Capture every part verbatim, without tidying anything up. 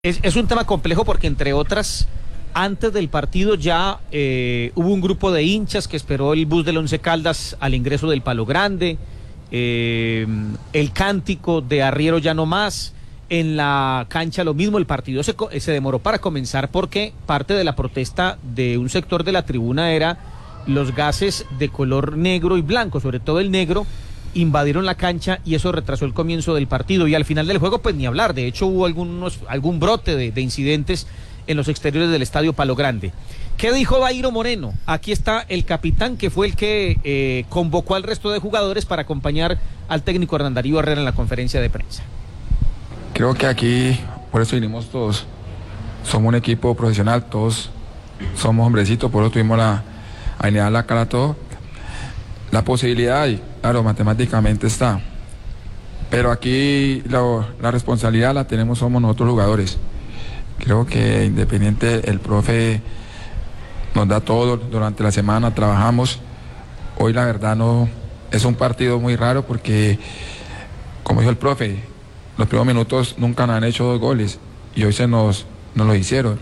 Es, es un tema complejo porque, entre otras, antes del partido ya eh, hubo un grupo de hinchas que esperó el bus del Once Caldas al ingreso del Palo Grande, eh, el cántico de Arriero ya no más, en la cancha lo mismo, el partido se, se demoró para comenzar porque parte de la protesta de un sector de la tribuna era los gases de color negro y blanco, sobre todo el negro, invadieron la cancha y eso retrasó el comienzo del partido, y al final del juego pues ni hablar. De hecho hubo algunos, algún brote de, de incidentes en los exteriores del estadio Palo Grande. ¿Qué dijo Dairo Moreno? Aquí está el capitán, que fue el que eh, convocó al resto de jugadores para acompañar al técnico Hernán Darío Herrera en la conferencia de prensa. Creo que aquí, por eso vinimos todos, somos un equipo profesional, todos somos hombrecitos, por eso tuvimos la alinear la cara a todo. La posibilidad, y claro, matemáticamente está, pero aquí lo, la responsabilidad la tenemos, somos nosotros jugadores. Creo que Independiente, el profe nos da todo durante la semana, trabajamos. Hoy la verdad no, es un partido muy raro porque, como dijo el profe, los primeros minutos nunca nos han hecho dos goles y hoy se nos, nos lo hicieron.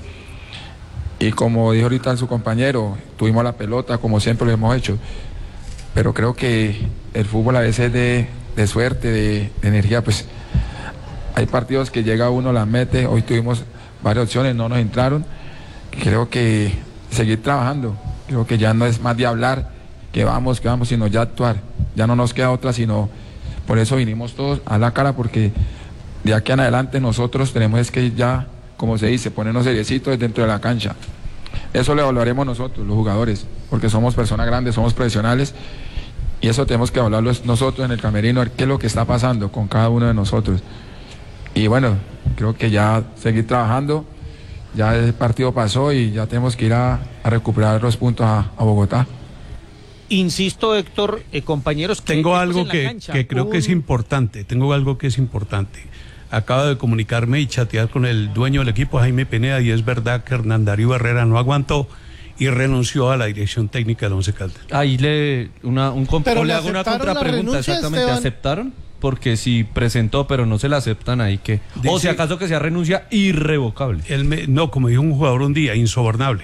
Y como dijo ahorita su compañero, tuvimos la pelota como siempre lo hemos hecho. Pero creo que el fútbol a veces de, de suerte, de, de energía, pues hay partidos que llega uno, las mete. Hoy tuvimos varias opciones, no nos entraron. Creo que seguir trabajando, creo que ya no es más de hablar, que vamos, que vamos, sino ya actuar. Ya no nos queda otra, sino por eso vinimos todos a la cara, porque de aquí en adelante nosotros tenemos es que ya, como se dice, ponernos seriecitos dentro de la cancha. Eso lo evaluaremos nosotros, los jugadores, porque somos personas grandes, somos profesionales, y eso tenemos que hablarlo nosotros en el camerino, ver qué es lo que está pasando con cada uno de nosotros. Y bueno, creo que ya seguir trabajando, ya el partido pasó y ya tenemos que ir a, a recuperar los puntos a, a Bogotá. Insisto, Héctor, eh, compañeros, que tengo algo que, cancha, que creo un... que es importante, tengo algo que es importante. Acabo de comunicarme y chatear con el dueño del equipo, Jaime Pineda, y es verdad que Hernán Darío Herrera no aguantó y renunció a la dirección técnica del Once Caldas. Ahí le, una, un comp- pero le le hago una contrapregunta, renuncia, exactamente, Esteban. ¿aceptaron? Porque si presentó pero no se la aceptan, ahí que... Dice, o si acaso que sea renuncia irrevocable. Él me, no, como dijo un jugador un día, insobornable.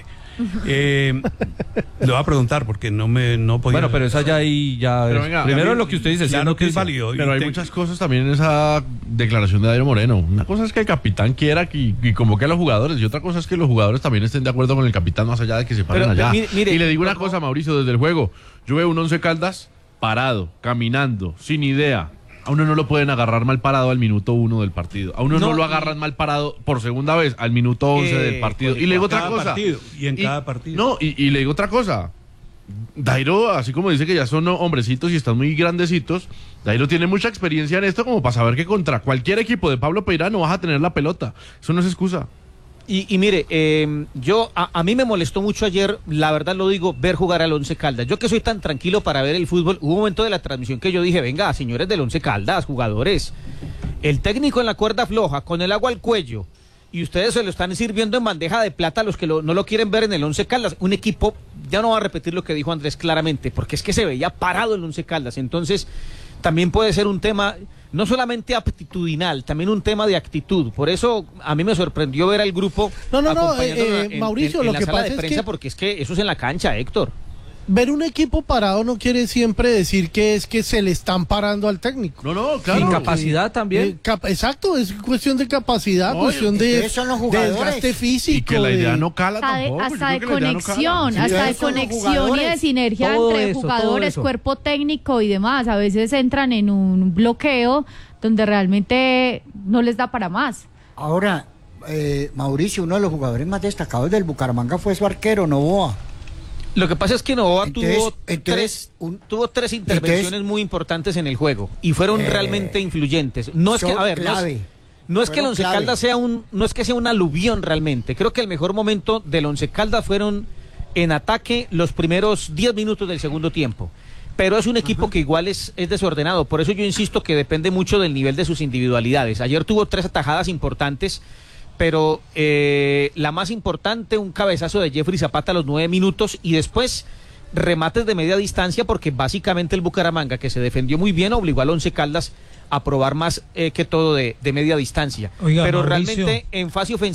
Eh, le voy a preguntar porque no me no podía. Bueno, pero esa ya ahí ya es, venga, primero mí, lo que usted dice, claro sí, que es válido. Pero hay te... muchas cosas también en esa declaración de Dairo Moreno. Una cosa es que el capitán quiera que, y convoque a los jugadores, y otra cosa es que los jugadores también estén de acuerdo con el capitán, más allá de que se paren pero, allá. mire, mire, y le digo no, una cosa, Mauricio, desde el juego, yo veo un Once Caldas parado, caminando, sin idea. A uno no lo pueden agarrar mal parado al minuto uno del partido. A uno no, no lo agarran mal parado por segunda vez al minuto once eh, del partido. Pues, y le digo otra cosa. Partido, y en y, cada partido. No, y, y le digo otra cosa. Dairo, así como dice que ya son hombrecitos y están muy grandecitos, Dairo tiene mucha experiencia en esto como para saber que contra cualquier equipo de Pablo Peirano no vas a tener la pelota. Eso no es excusa. Y, y mire, eh, yo a, a mí me molestó mucho ayer, la verdad lo digo, ver jugar al Once Caldas. Yo que soy tan tranquilo para ver el fútbol, hubo un momento de la transmisión que yo dije, venga, señores del Once Caldas, jugadores, el técnico en la cuerda floja, con el agua al cuello, y ustedes se lo están sirviendo en bandeja de plata a los que lo, no lo quieren ver en el Once Caldas. Un equipo, ya no va a repetir lo que dijo Andrés claramente, porque es que se veía parado el Once Caldas. Entonces, también puede ser un tema... no solamente aptitudinal, también un tema de actitud. Por eso a mí me sorprendió ver al grupo no, no, no, eh, en, Mauricio, en, en lo la que sala pasa de prensa, es que porque es que eso es en la cancha, Héctor. Ver un equipo parado no quiere siempre decir que es que se le están parando al técnico. No, no, claro. Y capacidad también. Eh, cap- exacto, es cuestión de capacidad, no, cuestión de, son los de desgaste físico. Y que la idea de... no cala hasta tampoco. de, hasta de conexión, Sí, hasta de esos son los conexión y de jugadores. sinergia Todo entre eso, jugadores, todo eso. cuerpo técnico y demás. A veces entran en un bloqueo donde realmente no les da para más. Ahora, eh, Mauricio, uno de los jugadores más destacados del Bucaramanga fue su arquero, Novoa. Lo que pasa es que Novoa Entonces, tuvo, entonces, tres, un- tuvo tres intervenciones entonces- muy importantes en el juego y fueron Eh, realmente influyentes. No es que, son a ver, no es, clave. no es que el Fueron Once clave. Caldas sea un, no es que sea un aluvión realmente. Creo que el mejor momento del Once Caldas fueron en ataque los primeros diez minutos del segundo tiempo. Pero es un equipo que igual es, es desordenado. Por eso yo insisto que depende mucho del nivel de sus individualidades. Ayer tuvo tres atajadas importantes, pero eh, la más importante, un cabezazo de Jeffrey Zapata a los nueve minutos y después remates de media distancia, porque básicamente el Bucaramanga, que se defendió muy bien, obligó al Once Caldas a probar más eh, que todo de, de media distancia. Oiga, Pero Mauricio. realmente en fase ofensiva